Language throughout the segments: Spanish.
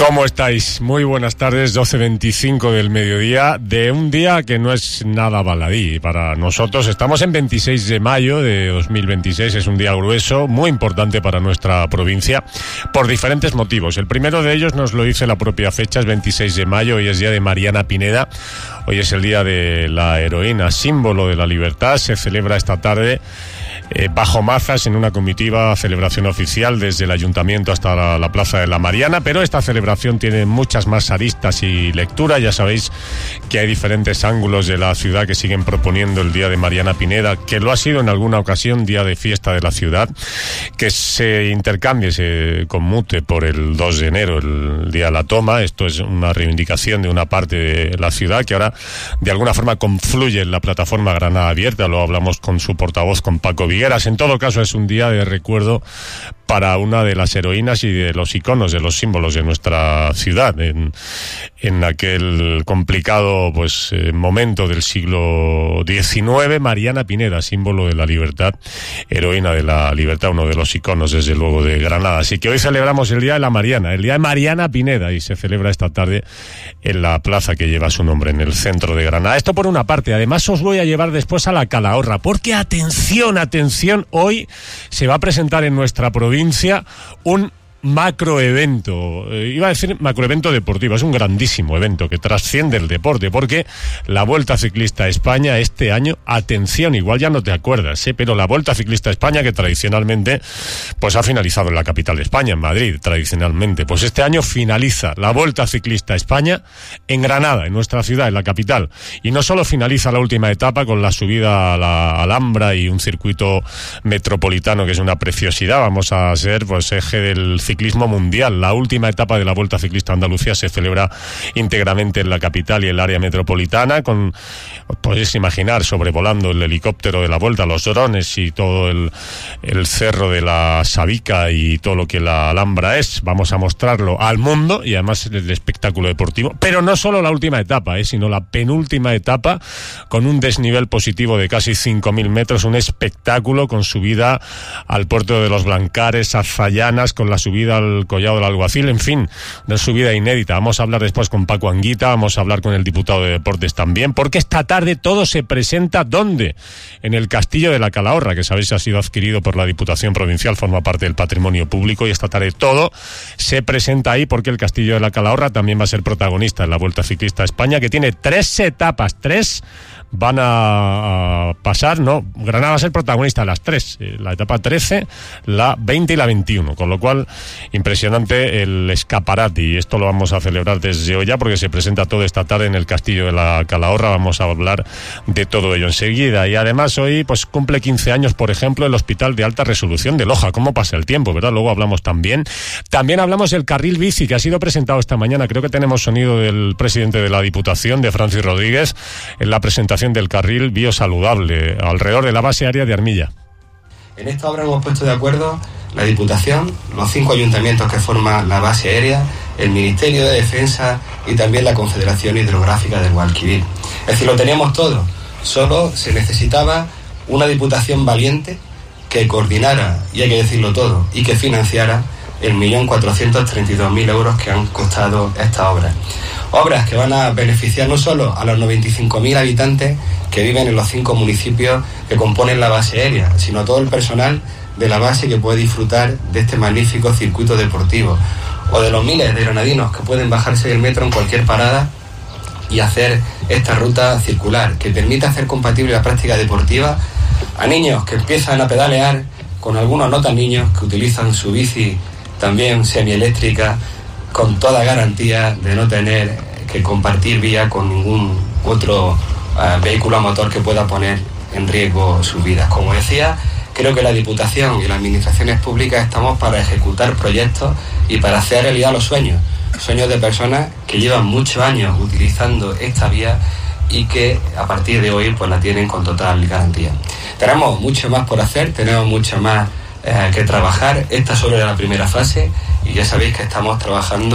¿Cómo estáis? Muy buenas tardes, 12:25 del mediodía, de un día que no es nada baladí para nosotros. Estamos en 26 de mayo de 2026, es un día grueso, muy importante para nuestra provincia, por diferentes motivos. El primero de ellos nos lo dice la propia fecha, es 26 de mayo, hoy es día de Mariana Pineda, hoy es el día de la heroína, símbolo de la libertad. Se celebra esta tarde bajo Mazas en una comitiva celebración oficial desde el ayuntamiento hasta la Plaza de la Mariana, pero esta celebración tiene muchas más aristas y lectura. Ya sabéis que hay diferentes ángulos de la ciudad que siguen proponiendo el día de Mariana Pineda, que lo ha sido en alguna ocasión día de fiesta de la ciudad, que se intercambie, se conmute por el 2 de enero, el día de la toma. Esto es una reivindicación de una parte de la ciudad que ahora de alguna forma confluye en la plataforma Granada Abierta. Lo hablamos con su portavoz, con Paco Vigueras. En todo caso, es un día de recuerdo para una de las heroínas y de los iconos, de los símbolos de nuestra ciudad en aquel complicado momento del siglo XIX. Mariana Pineda, símbolo de la libertad, heroína de la libertad, uno de los iconos desde luego de Granada. Así que hoy celebramos el día de la Mariana, el día de Mariana Pineda, y se celebra esta tarde en la plaza que lleva su nombre, en el centro de Granada. Esto por una parte. Además os voy a llevar después a la Calahorra, porque atención, hoy se va a presentar en nuestra provincia un macroevento, iba a decir macroevento deportivo, es un grandísimo evento que trasciende el deporte, porque la Vuelta Ciclista a España este año, atención, igual ya no te acuerdas, pero la Vuelta Ciclista a España, que tradicionalmente pues ha finalizado en la capital de España, en Madrid, tradicionalmente, pues este año finaliza la Vuelta Ciclista a España en Granada, en nuestra ciudad, en la capital, y no solo finaliza la última etapa con la subida a la Alhambra y un circuito metropolitano que es una preciosidad. Vamos a ser eje del ciclismo mundial. La última etapa de la Vuelta Ciclista a Andalucía se celebra íntegramente en la capital y el área metropolitana, con, podéis imaginar, sobrevolando el helicóptero de la Vuelta, los drones y todo el cerro de la Sabica y todo lo que la Alhambra es. Vamos a mostrarlo al mundo y además el espectáculo deportivo, pero no solo la última etapa, sino la penúltima etapa, con un desnivel positivo de casi 5.000 metros, un espectáculo con subida al puerto de los Blancares, a Zayanas, con la subida al Collado del Alguacil, en fin, una subida inédita. Vamos a hablar después con Paco Anguita, vamos a hablar con el diputado de Deportes también, porque esta tarde todo se presenta, ¿dónde? En el Castillo de la Calahorra, que sabéis ha sido adquirido por la Diputación Provincial, forma parte del patrimonio público, y esta tarde todo se presenta ahí, porque el Castillo de la Calahorra también va a ser protagonista en la Vuelta Ciclista a España, que tiene 3 etapas, 3 van a pasar, no, Granada va a ser protagonista de las 3, la etapa 13, la 20 y la 21, con lo cual impresionante el escaparate, y esto lo vamos a celebrar desde hoy ya, porque se presenta todo esta tarde en el Castillo de la Calahorra. Vamos a hablar de todo ello enseguida. Y además hoy cumple 15 años, por ejemplo, el Hospital de Alta Resolución de Loja. ¿Cómo pasa el tiempo, verdad? Luego hablamos también hablamos del carril bici, que ha sido presentado esta mañana. Creo que tenemos sonido del presidente de la Diputación, de Francis Rodríguez, en la presentación del carril biosaludable alrededor de la base aérea de Armilla. En esta obra hemos puesto de acuerdo la Diputación, los 5 ayuntamientos que forman la base aérea, el Ministerio de Defensa y también la Confederación Hidrográfica del Guadalquivir. Es decir, lo teníamos todo, solo se necesitaba una Diputación valiente que coordinara, y hay que decirlo todo, y que financiara el 1.432.000 euros que han costado estas obras. Obras que van a beneficiar no solo a los 95.000 habitantes que viven en los 5 municipios que componen la base aérea, sino a todo el personal de la base que puede disfrutar de este magnífico circuito deportivo, o de los miles de granadinos que pueden bajarse del metro en cualquier parada y hacer esta ruta circular, que permite hacer compatible la práctica deportiva a niños que empiezan a pedalear, con algunos no tan niños que utilizan su bici también semieléctrica, con toda garantía de no tener que compartir vía con ningún otro vehículo a motor que pueda poner en riesgo sus vidas. Como decía, creo que la Diputación y las administraciones públicas estamos para ejecutar proyectos y para hacer realidad los sueños de personas que llevan muchos años utilizando esta vía y que a partir de hoy la tienen con total garantía. Tenemos mucho más por hacer, tenemos mucho más que trabajar. Esta solo era la primera fase y ya sabéis que estamos trabajando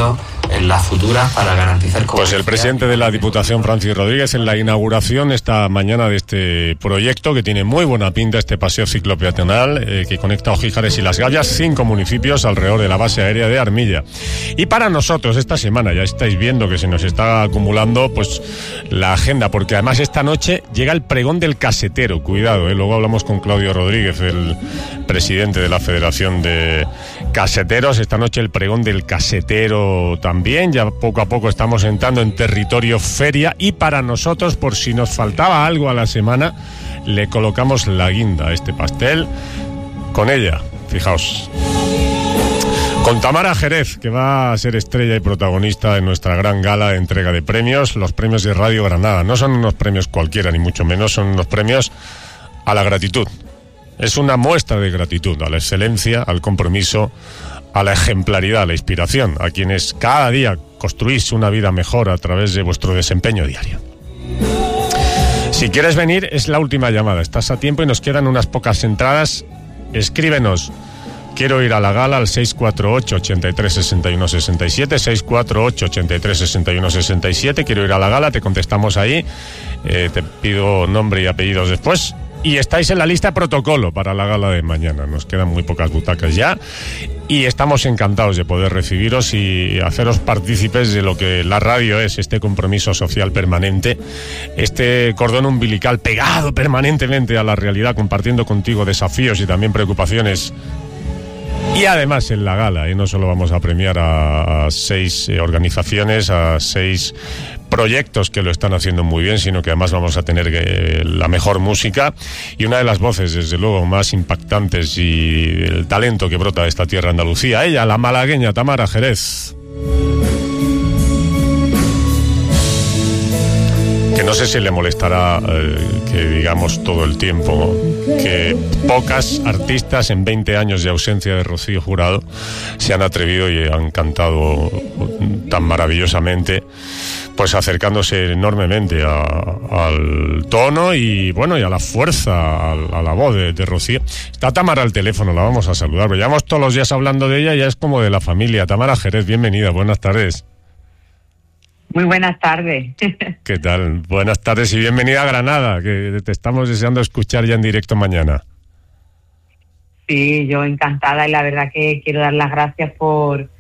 en las futuras para garantizar... Pues el presidente de la Diputación, Francis Rodríguez, en la inauguración esta mañana de este proyecto que tiene muy buena pinta, este paseo ciclopeatonal que conecta Ojíjares y Las Gallas, 5 municipios alrededor de la base aérea de Armilla. Y para nosotros esta semana ya estáis viendo que se nos está acumulando pues la agenda, porque además esta noche llega el pregón del casetero. Cuidado, luego hablamos con Claudio Rodríguez, el presidente de la Federación de Caseteros. Esta noche el pregón del casetero también. Ya poco a poco estamos entrando en territorio feria, y para nosotros, por si nos faltaba algo a la semana, le colocamos la guinda a este pastel con ella. Fijaos, con Tamara Jerez, que va a ser estrella y protagonista en nuestra gran gala de entrega de premios, los premios de Radio Granada. No son unos premios cualquiera, ni mucho menos, son unos premios a la gratitud. Es una muestra de gratitud a la excelencia, al compromiso, a la ejemplaridad, a la inspiración, a quienes cada día construís una vida mejor a través de vuestro desempeño diario. Si quieres venir, es la última llamada. Estás a tiempo y nos quedan unas pocas entradas. Escríbenos. Quiero ir a la gala al 648-83-61-67, 648-83-61-67. Quiero ir a la gala, te contestamos ahí. Te pido nombre y apellidos después. Y estáis en la lista de protocolo para la gala de mañana. Nos quedan muy pocas butacas ya y estamos encantados de poder recibiros y haceros partícipes de lo que la radio es, este compromiso social permanente, este cordón umbilical pegado permanentemente a la realidad, compartiendo contigo desafíos y también preocupaciones. Y además en la gala, no solo vamos a premiar a 6 organizaciones, a 6 proyectos que lo están haciendo muy bien, sino que además vamos a tener la mejor música y una de las voces, desde luego, más impactantes y el talento que brota de esta tierra Andalucía. Ella, la malagueña Tamara Jerez. Que no sé si le molestará que digamos todo el tiempo que pocas artistas en 20 años de ausencia de Rocío Jurado se han atrevido y han cantado tan maravillosamente, pues acercándose enormemente al tono y bueno, y a la fuerza, a la voz de Rocío. Está Tamara al teléfono, la vamos a saludar, pero llevamos todos los días hablando de ella, ya es como de la familia. Tamara Jerez, bienvenida, buenas tardes. Muy buenas tardes. ¿Qué tal? Buenas tardes y bienvenida a Granada, que te estamos deseando escuchar ya en directo mañana. Sí, yo encantada, y la verdad que quiero dar las gracias por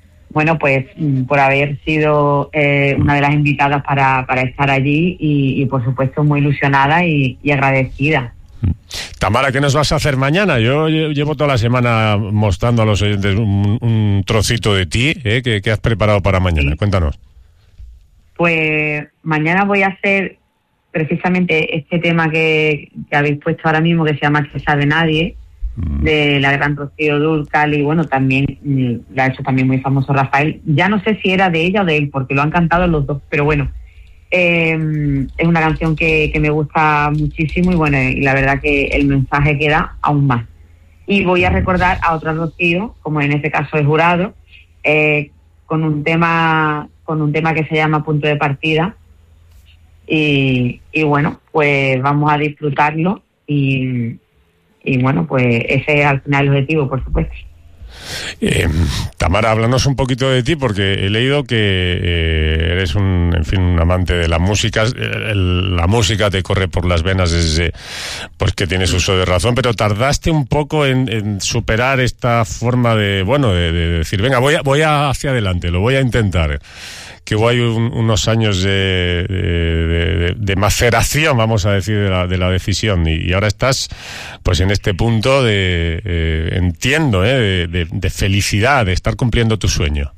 haber sido una de las invitadas para estar allí y por supuesto muy ilusionada y agradecida. Tamara, ¿qué nos vas a hacer mañana? Yo llevo toda la semana mostrando a los oyentes un trocito de ti, que has preparado para mañana. Sí. Cuéntanos. Pues mañana voy a hacer precisamente este tema que habéis puesto ahora mismo, que se llama Que sabe nadie, de la gran Rocío Dúrcal, y bueno, también la ha hecho también muy famoso Rafael. Ya no sé si era de ella o de él, porque lo han cantado los dos, pero bueno, es una canción que me gusta muchísimo y bueno, y la verdad que el mensaje queda aún más. Y voy a recordar a otra Rocío, como en este caso es Jurado, con un tema que se llama Punto de Partida, y bueno, pues vamos a disfrutarlo y bueno, pues ese es al final el objetivo, por supuesto. Tamara, háblanos un poquito de ti, porque he leído que eres un amante de la música. La música te corre por las venas desde pues que tienes uso de razón, pero tardaste un poco en superar esta forma de decir, venga, voy hacia adelante, lo voy a intentar. Que hubo ahí unos años de maceración, vamos a decir, de la decisión, y ahora estás pues en este punto entiendo, de felicidad, de estar cumpliendo tu sueño.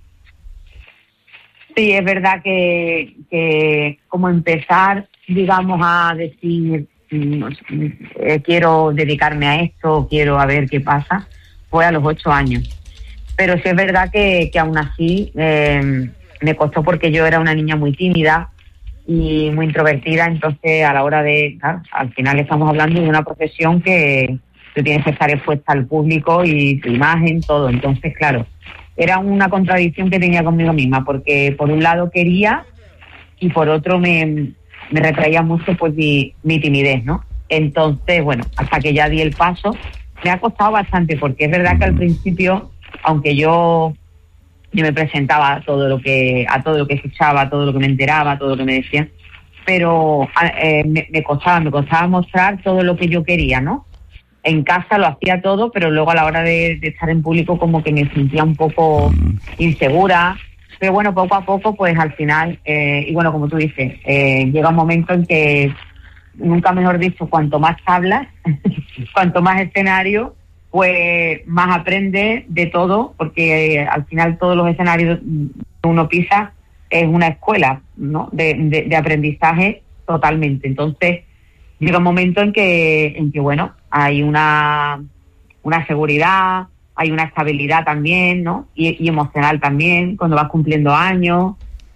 Sí, es verdad que como empezar, digamos, a decir quiero dedicarme a esto, quiero a ver qué pasa, fue a los 8 años. Pero sí es verdad que aún así me costó, porque yo era una niña muy tímida y muy introvertida, entonces a la hora claro, al final estamos hablando de una profesión que tú tienes que estar expuesta al público y tu imagen, todo. Entonces, claro, era una contradicción que tenía conmigo misma, porque por un lado quería y por otro me retraía mucho pues mi timidez, ¿no? Entonces, bueno, hasta que ya di el paso, me ha costado bastante, porque es verdad que al principio, aunque yo yo me presentaba a todo lo que escuchaba, a todo lo que me enteraba, a todo lo que me decían, pero me costaba mostrar todo lo que yo quería, ¿no? En casa lo hacía todo, pero luego a la hora de estar en público como que me sentía un poco insegura. Pero bueno, poco a poco, pues al final, y bueno, como tú dices, llega un momento en que, nunca mejor dicho, cuanto más hablas, cuanto más escenario, pues más aprendes de todo, porque al final todos los escenarios que uno pisa es una escuela, ¿no? de aprendizaje totalmente. Entonces, llega un momento en que bueno, hay una seguridad, hay una estabilidad también, ¿no? Y emocional también, cuando vas cumpliendo años.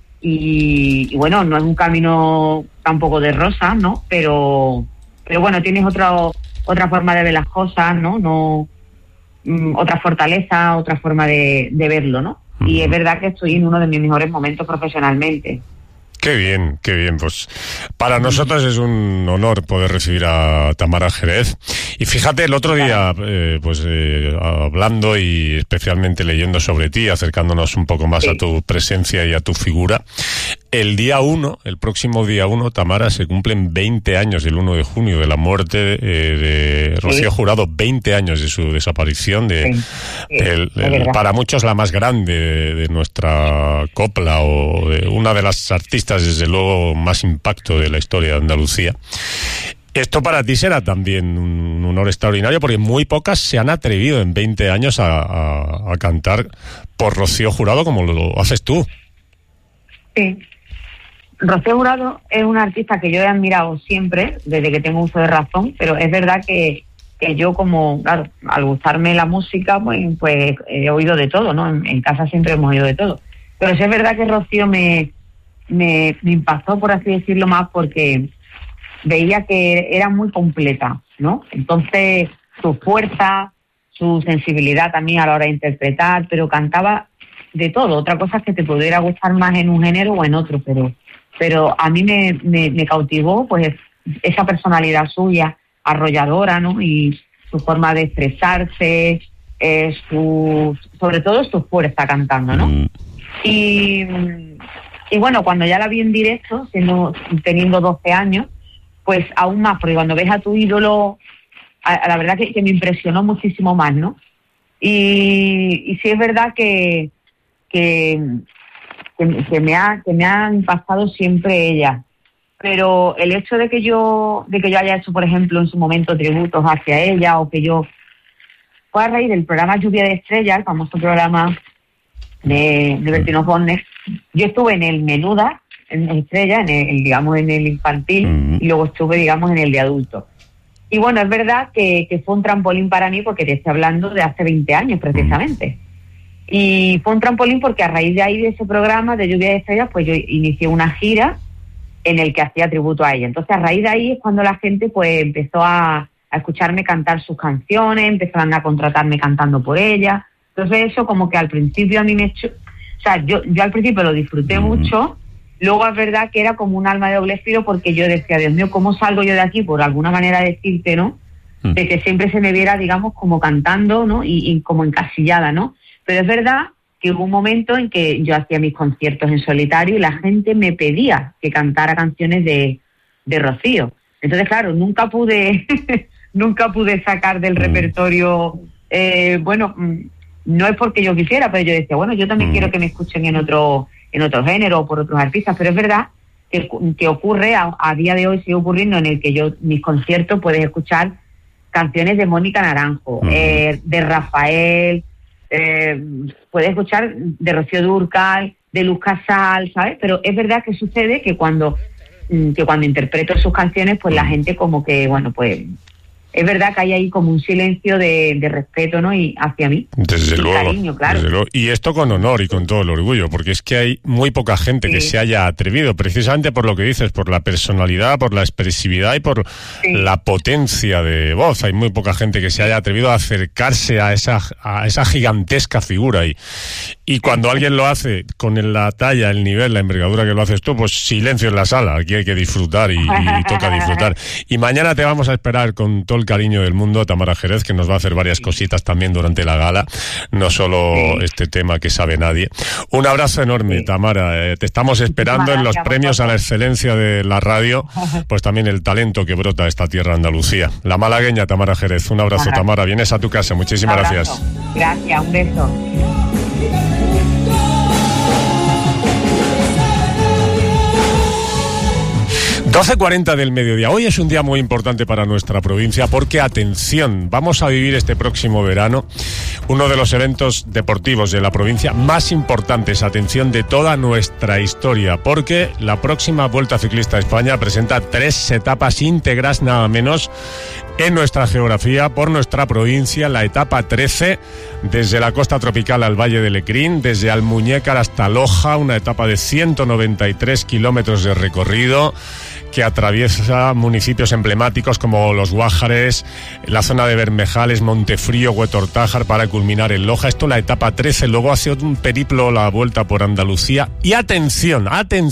Y bueno, no es un camino tampoco de rosas, ¿no? Pero bueno, tienes otra forma de ver las cosas, ¿no? Otra fortaleza, otra forma de verlo, ¿no? Y es verdad que estoy en uno de mis mejores momentos profesionalmente. Qué bien, qué bien. Pues para nosotros es un honor poder recibir a Tamara Jerez. Y fíjate, el otro día, hablando y especialmente leyendo sobre ti, acercándonos un poco más a tu presencia y a tu figura, el próximo día 1, Tamara, se cumplen 20 años, el 1 de junio, de la muerte de Rocío Jurado, 20 años de su desaparición, para muchos la más grande de nuestra copla, o de una de las artistas, desde luego, más impacto de la historia de Andalucía. Esto para ti será también un honor extraordinario, porque muy pocas se han atrevido en 20 años a cantar por Rocío Jurado como lo haces tú. Sí. Rocío Jurado es una artista que yo he admirado siempre, desde que tengo uso de razón, pero es verdad que yo, como, claro, al gustarme la música, pues he oído de todo, ¿no? En casa siempre hemos oído de todo. Pero sí es verdad que Rocío me impactó, por así decirlo, más porque veía que era muy completa, ¿no? Entonces, su fuerza, su sensibilidad también a la hora de interpretar, pero cantaba de todo. Otra cosa es que te pudiera gustar más en un género o en otro, pero a mí me cautivó, pues, esa personalidad suya, arrolladora, ¿no? Y su forma de expresarse, sobre todo su fuerza cantando, ¿no? Y bueno, cuando ya la vi en directo, teniendo 12 años, pues aún más, porque cuando ves a tu ídolo, la verdad que me impresionó muchísimo más, ¿no? Y sí es verdad que me ha impactado siempre ella. Pero el hecho de que yo haya hecho, por ejemplo, en su momento tributos hacia ella, o que yo fue a raíz del programa Lluvia de Estrellas, el famoso programa de Bertino Osborne. Yo estuve en el Menuda, en Estrella, en el infantil, y luego estuve, digamos, en el de adulto. Y bueno, es verdad que fue un trampolín para mí, porque te estoy hablando de hace 20 años, precisamente. Y fue un trampolín porque a raíz de ahí, de ese programa de Lluvia de Estrellas, pues yo inicié una gira en el que hacía tributo a ella. Entonces, a raíz de ahí es cuando la gente pues empezó a escucharme cantar sus canciones, empezaron a contratarme cantando por ella. Entonces, eso como que al principio a mí yo al principio lo disfruté mucho. Luego es verdad que era como un alma de doble filo, porque yo decía, Dios mío, ¿cómo salgo yo de aquí? Por alguna manera decirte, ¿no? De que siempre se me viera, digamos, como cantando, ¿no? Y como encasillada, ¿no? Pero es verdad que hubo un momento en que yo hacía mis conciertos en solitario y la gente me pedía que cantara canciones de Rocío. Entonces, claro, nunca pude sacar del repertorio, no es porque yo quisiera, pero yo decía, bueno, yo también quiero que me escuchen en otro género o por otros artistas. Pero es verdad que ocurre, a día de hoy sigue ocurriendo, en el que yo, mis conciertos, puedes escuchar canciones de Mónica Naranjo, de Rafael, puedes escuchar de Rocío Dúrcal, de Luz Casal, ¿sabes? Pero es verdad que sucede que cuando interpreto sus canciones, pues la gente como que, bueno, pues es verdad que hay ahí como un silencio de respeto, ¿no? Y hacia mí. Desde luego. Cariño, claro. Desde luego. Y esto con honor y con todo el orgullo, porque es que hay muy poca gente que se haya atrevido, precisamente por lo que dices, por la personalidad, por la expresividad y por la potencia de voz. Hay muy poca gente que se haya atrevido a acercarse a esa gigantesca figura. Y cuando alguien lo hace con la talla, el nivel, la envergadura que lo haces tú, pues silencio en la sala. Aquí hay que disfrutar y toca disfrutar. Y mañana te vamos a esperar con todo el el cariño del mundo a Tamara Jerez, que nos va a hacer varias cositas también durante la gala, no solo este tema que sabe nadie. Un abrazo enorme, Tamara. Te estamos esperando en los premios a la excelencia de la radio, pues también el talento que brota de esta tierra Andalucía. La malagueña Tamara Jerez. Un abrazo, Tamara. Vienes a tu casa. Muchísimas gracias. Gracias, un beso. 12:40 del mediodía. Hoy es un día muy importante para nuestra provincia porque, atención, vamos a vivir este próximo verano uno de los eventos deportivos de la provincia más importantes, atención, de toda nuestra historia, porque la próxima Vuelta Ciclista a España presenta 3 etapas íntegras, nada menos, en nuestra geografía, por nuestra provincia. La etapa 13, desde la costa tropical al Valle de Lecrín, desde Almuñécar hasta Loja, una etapa de 193 kilómetros de recorrido que atraviesa municipios emblemáticos como Los Guájares, la zona de Bermejales, Montefrío, Huetortájar, para culminar en Loja. Esto la etapa 13, luego hace un periplo la vuelta por Andalucía. Y atención,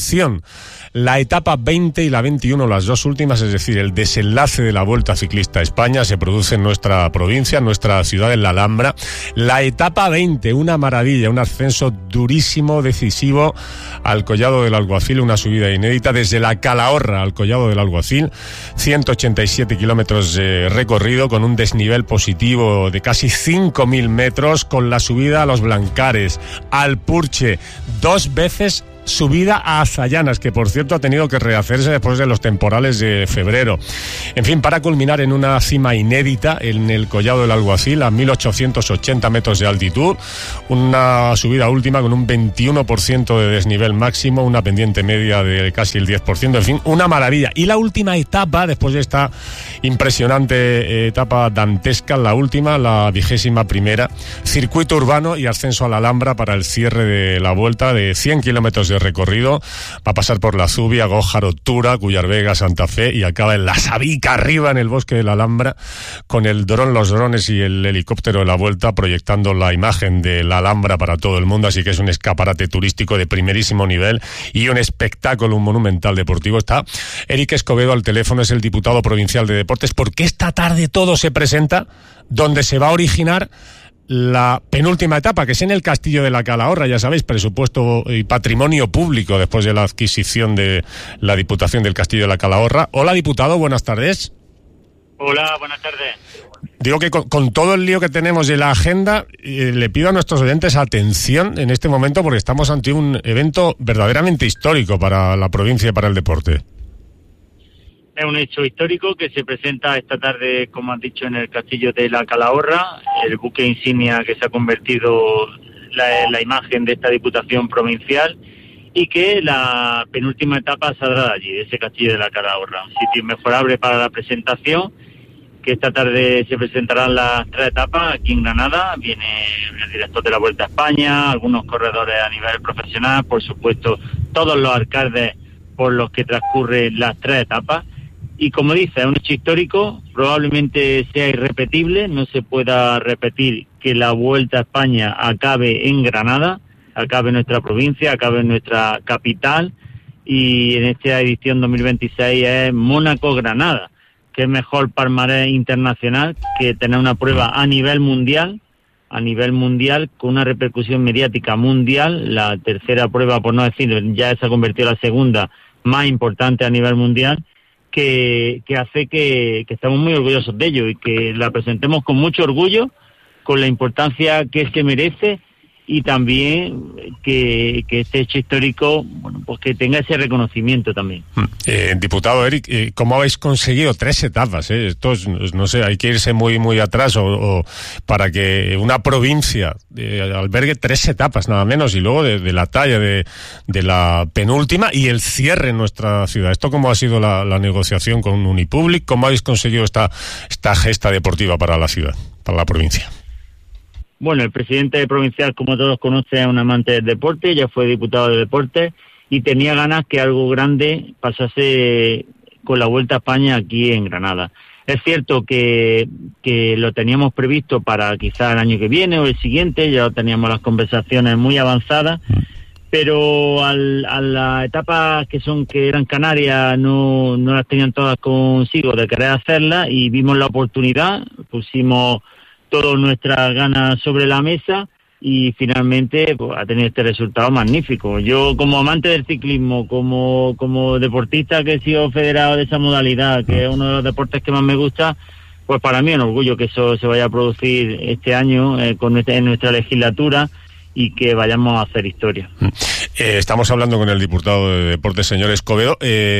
la etapa 20 y la 21, las dos últimas, es decir, el desenlace de la Vuelta Ciclista a España, se produce en nuestra provincia, en nuestra ciudad, en la Alhambra. La etapa 20, una maravilla, un ascenso durísimo, decisivo, al Collado del Alguacil, una subida inédita desde la Calahorra al Collado del Alguacil, 187 kilómetros de recorrido, con un desnivel positivo de casi 5.000 metros, con la subida a Los Blancares, al Purche, 2 veces subida a Azallanas, que por cierto ha tenido que rehacerse después de los temporales de febrero. En fin, para culminar en una cima inédita en el Collado del Alguacil, a 1.880 metros de altitud, una subida última con un 21% de desnivel máximo, una pendiente media de casi el 10%, en fin, una maravilla. Y la última etapa, después de esta impresionante etapa dantesca, la última, la 21ª, circuito urbano y ascenso a la Alhambra para el cierre de la vuelta, de 100 kilómetros de recorrido. Va a pasar por La Zubia, Gójaro, Tura, Cuyar Vega, Santa Fe, y acaba en La Sabica, arriba en el bosque de la Alhambra, con el dron, los drones y el helicóptero de la vuelta proyectando la imagen de la Alhambra para todo el mundo. Así que es un escaparate turístico de primerísimo nivel y un espectáculo, un monumental deportivo. Está Eric Escobedo al teléfono, es el diputado provincial de Deportes, porque esta tarde todo se presenta donde se va a originar la penúltima etapa, que es en el Castillo de la Calahorra, ya sabéis, presupuesto y patrimonio público después de la adquisición de la Diputación del Castillo de la Calahorra. Hola, diputado, buenas tardes. Hola, buenas tardes. Digo que con todo el lío que tenemos de la agenda, le pido a nuestros oyentes atención en este momento, porque estamos ante un evento verdaderamente histórico para la provincia y para el deporte. Es un hecho histórico que se presenta esta tarde, como han dicho, en el Castillo de la Calahorra, el buque insignia que se ha convertido la imagen de esta Diputación Provincial, y que la penúltima etapa saldrá de allí, de ese Castillo de la Calahorra. Un sitio inmejorable para la presentación, que esta tarde se presentarán las 3 etapas aquí en Granada. Viene el director de la Vuelta a España, algunos corredores a nivel profesional, por supuesto todos los alcaldes por los que transcurren las 3 etapas. Y como dice, es un hecho histórico, probablemente sea irrepetible, no se pueda repetir que la Vuelta a España acabe en Granada, acabe en nuestra provincia, acabe en nuestra capital, y en esta edición 2026 es Mónaco-Granada, que es mejor palmarés internacional que tener una prueba a nivel mundial, con una repercusión mediática mundial, la tercera prueba, por no decir, ya se ha convertido en la segunda más importante a nivel mundial, que hace que estamos muy orgullosos de ello y que la presentemos con mucho orgullo, con la importancia que se merece, y también que este hecho histórico, bueno, pues que tenga ese reconocimiento también. Diputado Eric, ¿cómo habéis conseguido 3 etapas? Esto es, no sé, hay que irse muy muy atrás o para que una provincia albergue 3 etapas nada menos, y luego de la talla de la penúltima y el cierre en nuestra ciudad. ¿Esto cómo ha sido la negociación con Unipublic? ¿Cómo habéis conseguido esta gesta deportiva para la ciudad, para la provincia? Bueno, el presidente provincial, como todos conocen, es un amante del deporte, ya fue diputado de deporte y tenía ganas que algo grande pasase con la Vuelta a España aquí en Granada. Es cierto que lo teníamos previsto para quizá el año que viene o el siguiente, ya teníamos las conversaciones muy avanzadas, pero a las etapas que eran Canarias no las tenían todas consigo de querer hacerlas, y vimos la oportunidad, pusimos todas nuestras ganas sobre la mesa y finalmente pues, ha tenido este resultado magnífico. Yo, como amante del ciclismo, como deportista que he sido federado de esa modalidad, que es uno de los deportes que más me gusta, pues para mí es un orgullo que eso se vaya a producir este año en nuestra legislatura y que vayamos a hacer historia. Estamos hablando con el diputado de Deportes, señor Escobedo.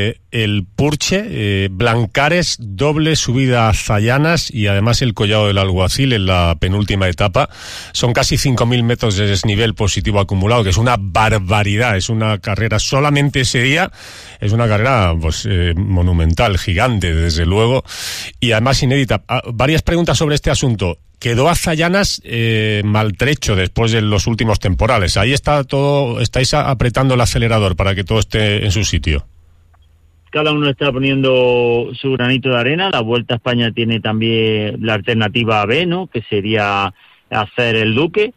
El Purche, Blancares, doble subida a Zayanas y además el Collado del Alguacil en la penúltima etapa. Son casi 5.000 metros de desnivel positivo acumulado, que es una barbaridad. Es una carrera, solamente ese día, es una carrera pues monumental, gigante, desde luego, y además inédita. Varias preguntas sobre este asunto. Quedó a Zayanas maltrecho después de los últimos temporales. Ahí está todo, estáis apretando el acelerador para que todo esté en su sitio. Cada uno está poniendo su granito de arena. La Vuelta a España tiene también la alternativa B, ¿no?, que sería hacer el Duque.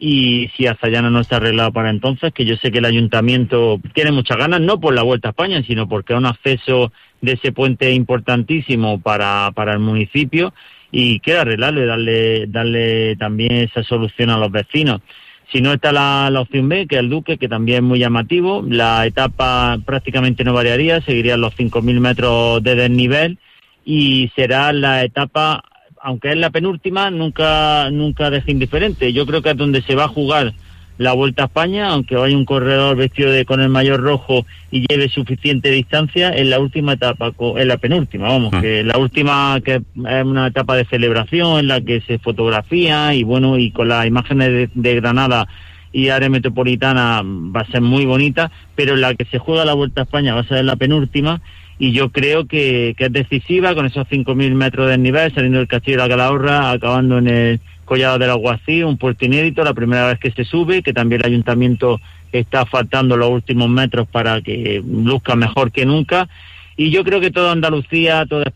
Y si a Zayanas no está arreglado para entonces, que yo sé que el ayuntamiento tiene muchas ganas, no por la Vuelta a España, sino porque es un acceso de ese puente importantísimo para el municipio, y quiere arreglarlo y darle también esa solución a los vecinos. Si no, está la opción B, que es el Duque, que también es muy llamativo. La etapa prácticamente no variaría, seguirían los 5.000 metros de desnivel, y será la etapa, aunque es la penúltima, nunca deja indiferente. Yo creo que es donde se va a jugar la Vuelta a España, aunque vaya un corredor vestido con el maillot rojo y lleve suficiente distancia, en la última etapa, en la penúltima, que la última, que es una etapa de celebración en la que se fotografía, y bueno, y con las imágenes de Granada y área metropolitana va a ser muy bonita, pero en la que se juega la Vuelta a España va a ser la penúltima, y yo creo que es decisiva, con esos 5.000 metros de nivel, saliendo del Castillo de la Calahorra, acabando en el Collado del Alguacil, un puerto inédito, la primera vez que se sube, que también el ayuntamiento está faltando los últimos metros para que luzca mejor que nunca, y yo creo que toda Andalucía, toda